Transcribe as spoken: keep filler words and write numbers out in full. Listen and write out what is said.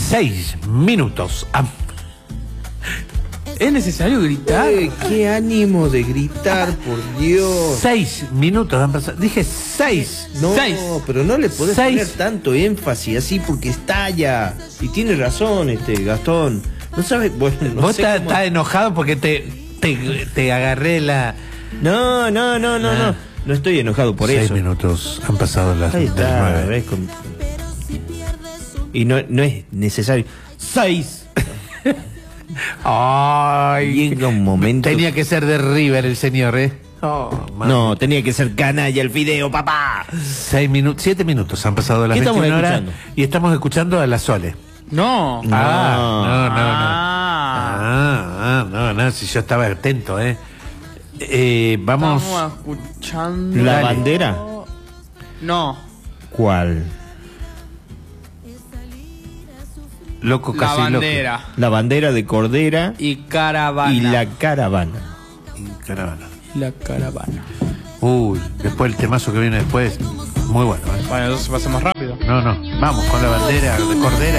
seis minutos. Han... ¿Es necesario gritar? Eh, qué ánimo de gritar, por Dios. Seis minutos han pasado. Dije seis. No, Seis. pero no le podés Seis. poner tanto énfasis así porque estalla. Y tiene razón este Gastón. No sabes, bueno, no Vos sé estás cómo- estás enojado porque te, te, te agarré la... No, no, no, no, Ah. no. No estoy enojado por Seis eso. minutos han pasado las Ahí las está, nueve. ¿ves? Con- Y no, no es necesario. Seis. Ay, Llega un momento. tenía que ser de River el señor, ¿eh? Oh, man. No, tenía que ser canalla el video, papá. Seis minutos, siete minutos han pasado de las ¿Qué estamos veintiuna horas escuchando? y estamos escuchando a la Sole. No. No. Ah, no, no, no. Ah. Ah, ah, no, no, si yo estaba atento, ¿eh? Eh, vamos. Estamos escuchando. ¿La Dale. bandera? No. ¿Cuál? Loco, La casi bandera. La bandera de Cordera Y caravana. y la caravana. loco. Y caravana. La caravana. Uy, después el temazo que viene después, muy bueno, ¿eh? Bueno, entonces pasemos rápido. No, no, vamos con la bandera de Cordera.